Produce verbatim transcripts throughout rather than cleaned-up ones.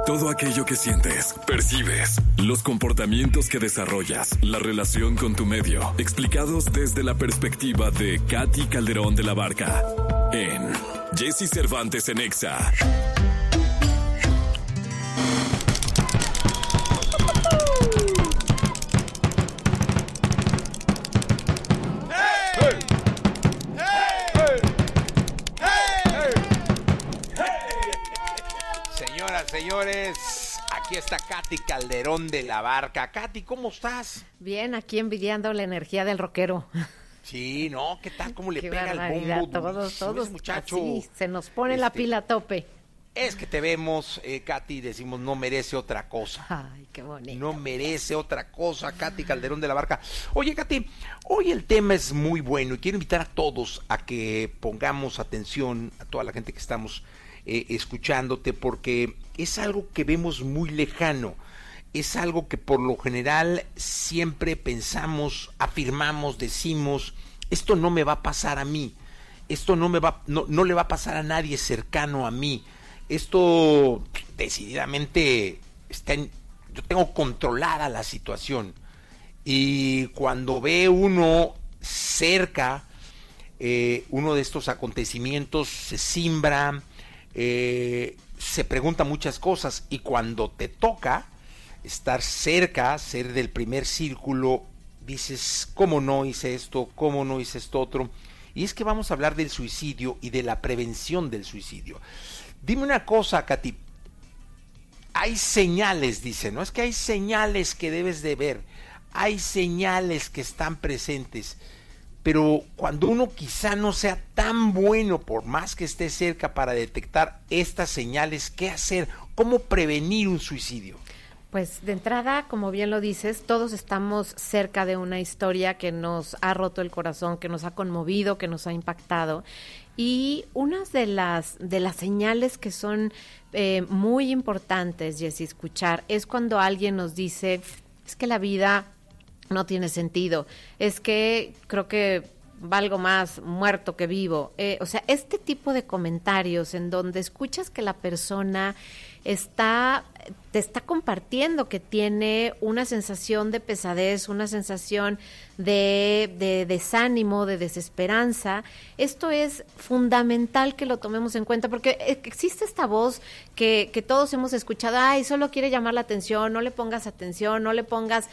Todo aquello que sientes, percibes, los comportamientos que desarrollas, la relación con tu medio, explicados desde la perspectiva de Katy Calderón de la Barca en Jessy Cervantes en Exa. Señores, aquí está Katy Calderón de la Barca. Katy, ¿cómo estás? Bien, aquí envidiando la energía del rockero. Sí, ¿no? ¿Qué tal? ¿Cómo le Qué pega el bombo? Todos, todos, muchacho. así, se nos pone este, la pila a tope. Es que te vemos, eh, Katy, decimos, no merece otra cosa. Ay, qué bonito. No merece otra cosa, Katy Calderón de la Barca. Oye, Katy, hoy el tema es muy bueno y quiero invitar a todos a que pongamos atención, a toda la gente que estamos eh, escuchándote, porque es algo que vemos muy lejano, es algo que por lo general siempre pensamos, afirmamos, decimos, esto no me va a pasar a mí, esto no me va, no, no le va a pasar a nadie cercano a mí, esto decididamente está en, yo tengo controlada la situación. Y cuando ve uno cerca eh, uno de estos acontecimientos, se simbra, eh, se pregunta muchas cosas, y cuando te toca estar cerca, ser del primer círculo, dices, ¿cómo no hice esto? ¿Cómo no hice esto otro? Y es que vamos a hablar del suicidio y de la prevención del suicidio. Dime una cosa, Katy, hay señales, dice, ¿no? Es que hay señales que debes de ver, hay señales que están presentes, pero cuando uno quizá no sea tan bueno, por más que esté cerca, para detectar estas señales, ¿qué hacer? ¿Cómo prevenir un suicidio? Pues de entrada, como bien lo dices, todos estamos cerca de una historia que nos ha roto el corazón, que nos ha conmovido, que nos ha impactado. Y una de las, de las señales que son eh, muy importantes, Jessy, escuchar, es cuando alguien nos dice, es que la vida no tiene sentido, es que creo que valgo más muerto que vivo. Eh, o sea, este tipo de comentarios en donde escuchas que la persona está, te está compartiendo que tiene una sensación de pesadez, una sensación de, de desánimo, de desesperanza. Esto es fundamental que lo tomemos en cuenta, porque existe esta voz que, que todos hemos escuchado, ay, solo quiere llamar la atención, no le pongas atención, no le pongas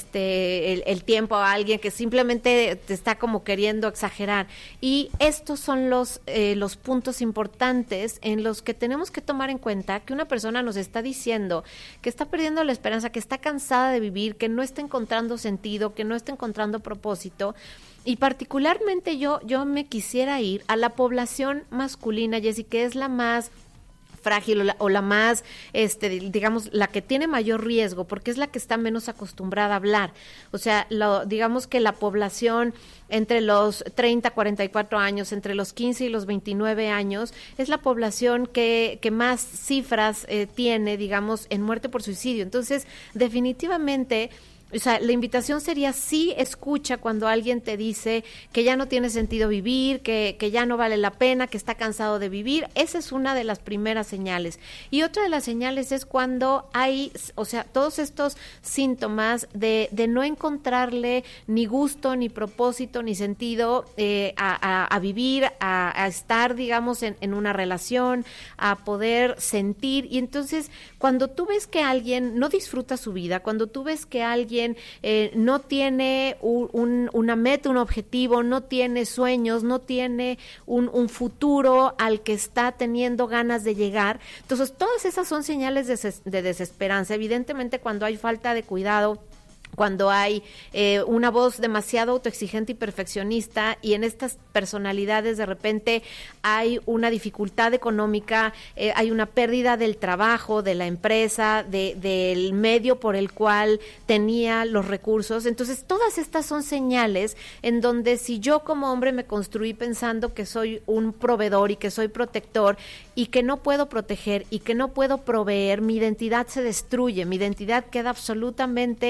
este el, el tiempo a alguien que simplemente te está como queriendo exagerar. Y estos son los, eh, los puntos importantes en los que tenemos que tomar en cuenta que una persona nos está diciendo que está perdiendo la esperanza, que está cansada de vivir, que no está encontrando sentido, que no está encontrando propósito. Y particularmente yo, yo me quisiera ir a la población masculina, Jessy, que es la más frágil o la, o la más, este, digamos, la que tiene mayor riesgo, porque es la que está menos acostumbrada a hablar. O sea, lo, digamos que la población entre los treinta, cuarenta y cuatro años, entre los quince y los veintinueve años, es la población que, que más cifras eh, tiene, digamos, en muerte por suicidio. Entonces, definitivamente, o sea, la invitación sería, sí, escucha cuando alguien te dice que ya no tiene sentido vivir, que, que ya no vale la pena, que está cansado de vivir. Esa es una de las primeras señales. Y otra de las señales es cuando hay, o sea, todos estos síntomas de, de no encontrarle ni gusto, ni propósito, ni sentido eh, a, a, a vivir, a, a estar, digamos, en, en una relación, a poder sentir. Y entonces, cuando tú ves que alguien no disfruta su vida, cuando tú ves que alguien Eh, no tiene un, un, una meta, un objetivo, no tiene sueños, no tiene un, un futuro al que está teniendo ganas de llegar. Entonces, todas esas son señales de, ses- de desesperanza. Evidentemente, cuando hay falta de cuidado, cuando hay eh, una voz demasiado autoexigente y perfeccionista, y en estas personalidades de repente hay una dificultad económica, eh, hay una pérdida del trabajo, de la empresa, de, del medio por el cual tenía los recursos. Entonces, todas estas son señales en donde, si yo como hombre me construí pensando que soy un proveedor y que soy protector y que no puedo proteger y que no puedo proveer, mi identidad se destruye, mi identidad queda absolutamente eh,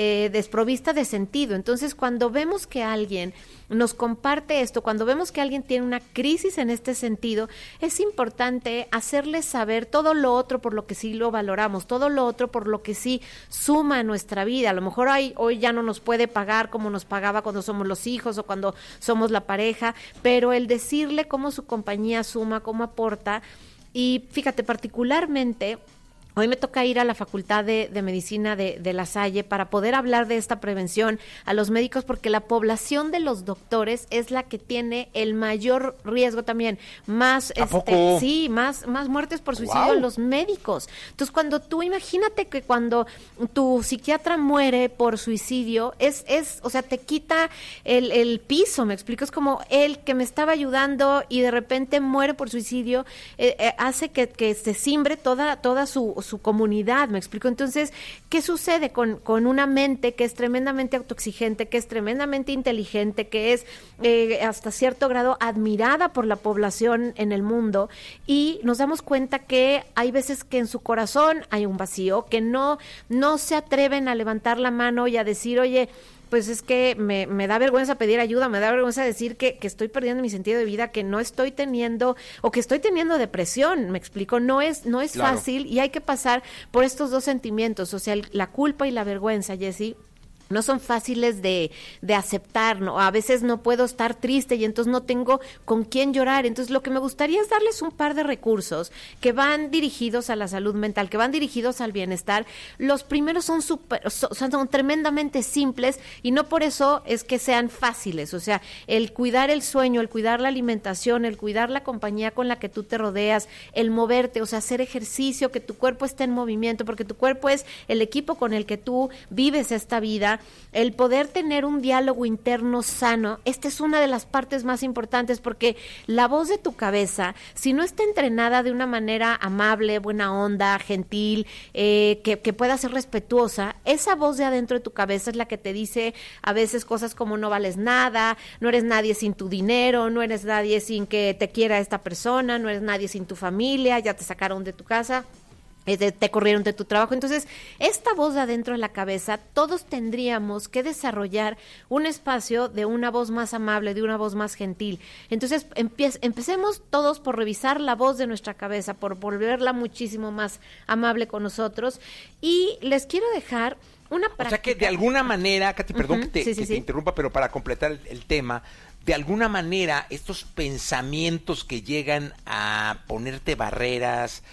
eh, desprovista de sentido. Entonces, cuando vemos que alguien nos comparte esto, cuando vemos que alguien tiene una crisis en este sentido, es importante hacerles saber todo lo otro por lo que sí lo valoramos, todo lo otro por lo que sí suma a nuestra vida. A lo mejor hoy, hoy ya no nos puede pagar como nos pagaba cuando somos los hijos o cuando somos la pareja, pero el decirle cómo su compañía suma, cómo aporta. Y fíjate, particularmente hoy me toca ir a la Facultad de, de Medicina de, de La Salle para poder hablar de esta prevención a los médicos, porque la población de los doctores es la que tiene el mayor riesgo también, más ¿A este, poco? sí, más, más muertes por suicidio Wow. en los médicos. Entonces, cuando tú, imagínate que cuando tu psiquiatra muere por suicidio, es, es, o sea, te quita el, el piso, me explico, es como él que me estaba ayudando y de repente muere por suicidio, eh, eh, hace que, que se cimbre toda, toda su su comunidad, me explico. Entonces, ¿qué sucede con, con una mente que es tremendamente autoexigente, que es tremendamente inteligente, que es eh, hasta cierto grado admirada por la población en el mundo? Y nos damos cuenta que hay veces que en su corazón hay un vacío, que no, no se atreven a levantar la mano y a decir, oye, pues es que me, me da vergüenza pedir ayuda, me da vergüenza decir que, que estoy perdiendo mi sentido de vida, que no estoy teniendo, o que estoy teniendo depresión, me explico, no es, no es Claro. fácil y hay que pasar por estos dos sentimientos, o sea, el- la culpa y la vergüenza, Jessy. No son fáciles de, de aceptar, ¿no? A veces no puedo estar triste y entonces no tengo con quién llorar. Entonces lo que me gustaría es darles un par de recursos que van dirigidos a la salud mental, que van dirigidos al bienestar. Los primeros son, super, son, son tremendamente simples y no por eso es que sean fáciles. O sea, el cuidar el sueño, el cuidar la alimentación, el cuidar la compañía con la que tú te rodeas, el moverte, o sea, hacer ejercicio, que tu cuerpo esté en movimiento, porque tu cuerpo es el equipo con el que tú vives esta vida. El poder tener un diálogo interno sano, esta es una de las partes más importantes, porque la voz de tu cabeza, si no está entrenada de una manera amable, buena onda, gentil, eh, que, que pueda ser respetuosa, esa voz de adentro de tu cabeza es la que te dice a veces cosas como no vales nada, no eres nadie sin tu dinero, no eres nadie sin que te quiera esta persona, no eres nadie sin tu familia, ya te sacaron de tu casa. Eh, Te, te corrieron de tu trabajo. Entonces, esta voz de adentro de la cabeza, todos tendríamos que desarrollar un espacio de una voz más amable, de una voz más gentil. Entonces, empie- empecemos todos por revisar la voz de nuestra cabeza, por volverla muchísimo más amable con nosotros. Y les quiero dejar una práctica. O sea que de alguna manera, Katy, perdón Ujú, que, te, sí, sí, que sí. te interrumpa, pero para completar el, el tema, de alguna manera estos pensamientos que llegan a ponerte barreras,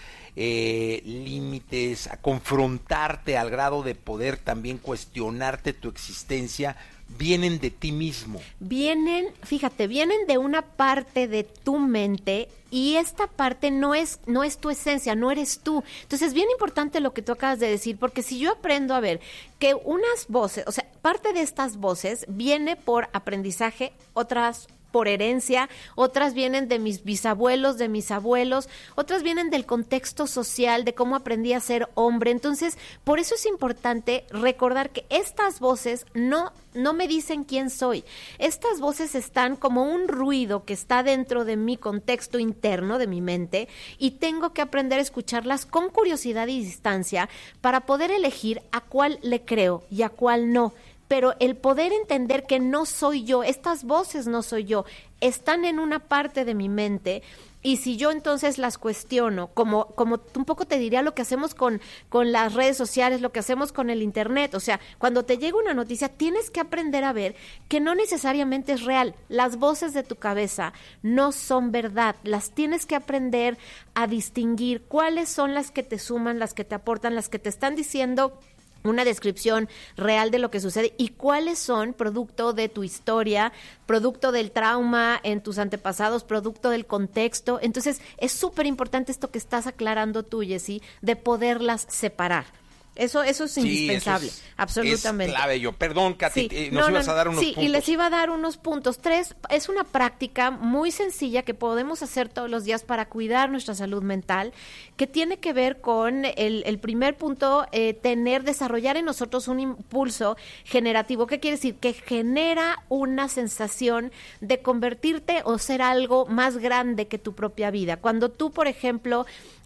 eh, límites, a confrontarte al grado de poder también cuestionarte tu existencia, vienen de ti mismo. Vienen, fíjate, vienen de una parte de tu mente y esta parte no es no es tu esencia, no eres tú. Entonces es bien importante lo que tú acabas de decir, porque si yo aprendo a ver que unas voces, o sea, parte de estas voces viene por aprendizaje, otras por herencia, otras vienen de mis bisabuelos, de mis abuelos, otras vienen del contexto social, de cómo aprendí a ser hombre. Entonces, por eso es importante recordar que estas voces no, no me dicen quién soy. Estas voces están como un ruido que está dentro de mi contexto interno, de mi mente, y tengo que aprender a escucharlas con curiosidad y distancia para poder elegir a cuál le creo y a cuál no. Pero el poder entender que no soy yo, estas voces no soy yo, están en una parte de mi mente, y si yo entonces las cuestiono, como, como un poco te diría lo que hacemos con, con las redes sociales, lo que hacemos con el internet, o sea, cuando te llega una noticia tienes que aprender a ver que no necesariamente es real, las voces de tu cabeza no son verdad, las tienes que aprender a distinguir cuáles son las que te suman, las que te aportan, las que te están diciendo una descripción real de lo que sucede y cuáles son producto de tu historia, producto del trauma en tus antepasados, producto del contexto. Entonces, es súper importante esto que estás aclarando tú, Jessy, de poderlas separar. Eso, eso es Sí, indispensable, eso es- absolutamente. Es clave yo. Perdón, Katy, Sí, eh, no, nos no, ibas a dar unos sí, puntos. y les iba a dar unos puntos. Tres, es una práctica muy sencilla que podemos hacer todos los días para cuidar nuestra salud mental, que tiene que ver con el, el primer punto, eh, tener, desarrollar en nosotros un impulso generativo. ¿Qué quiere decir? Que genera una sensación de convertirte o ser algo más grande que tu propia vida. Cuando tú, por ejemplo,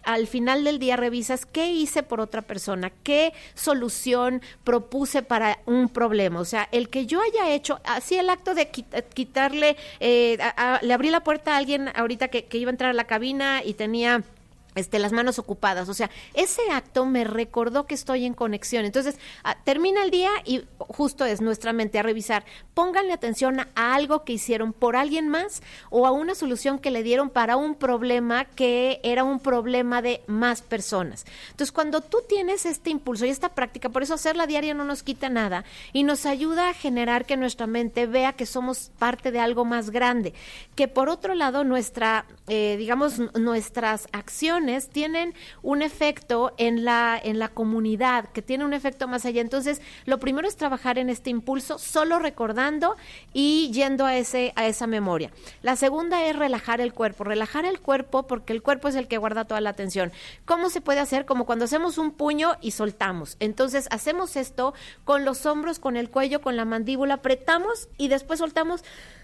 al final del día revisas qué hice por otra persona, qué solución propuse para un problema. O sea, el que yo haya hecho, así el acto de quitarle, eh, a, a, le abrí la puerta a alguien ahorita que, que iba a entrar a la cabina y tenía... Este, las manos ocupadas, o sea, ese acto me recordó que estoy en conexión. Entonces, a, termina el día y justo es nuestra mente a revisar. Pónganle atención a, a algo que hicieron por alguien más o a una solución que le dieron para un problema que era un problema de más personas. Entonces, cuando tú tienes este impulso y esta práctica, por eso hacerla diaria no nos quita nada y nos ayuda a generar que nuestra mente vea que somos parte de algo más grande, que por otro lado nuestra, eh, digamos, nuestras acciones tienen un efecto en la en la comunidad, que tiene un efecto más allá. Entonces, lo primero es trabajar en este impulso, solo recordando y yendo a ese a esa memoria. La segunda es relajar el cuerpo, relajar el cuerpo porque el cuerpo es el que guarda toda la atención. ¿Cómo se puede hacer? Como cuando hacemos un puño y soltamos. Entonces, hacemos esto con los hombros, con el cuello, con la mandíbula, apretamos y después soltamos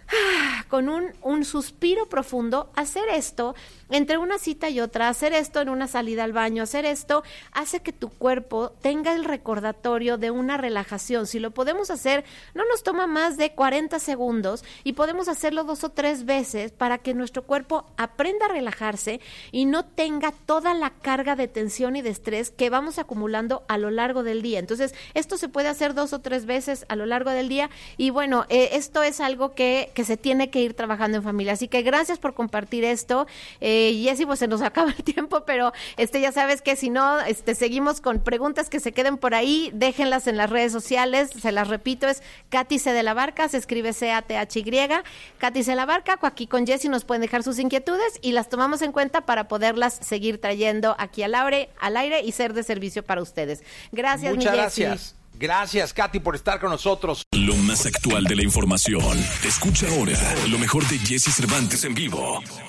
con un, un suspiro profundo. Hacer esto entre una cita y otra, hacer esto en una salida al baño, hacer esto hace que tu cuerpo tenga el recordatorio de una relajación. Si lo podemos hacer, no nos toma más de cuarenta segundos y podemos hacerlo dos o tres veces para que nuestro cuerpo aprenda a relajarse y no tenga toda la carga de tensión y de estrés que vamos acumulando a lo largo del día. Entonces, esto se puede hacer dos o tres veces a lo largo del día y bueno, eh, esto es algo que que se tiene que ir trabajando en familia. Así que gracias por compartir esto. Eh, Jessy, pues se nos acaba el tiempo, pero este ya sabes que si no, este seguimos con preguntas que se queden por ahí, déjenlas en las redes sociales. Se las repito, es Katy C. de la Barca, se escribe C A T H Y, Katy C. de la Barca. Aquí con Jessy nos pueden dejar sus inquietudes y las tomamos en cuenta para poderlas seguir trayendo aquí al aire, al aire y ser de servicio para ustedes. Gracias, Muchas mi gracias. Jessy. Gracias, Katy, por estar con nosotros. Lo más actual de la información. Escucha ahora lo mejor de Jessy Cervantes en vivo.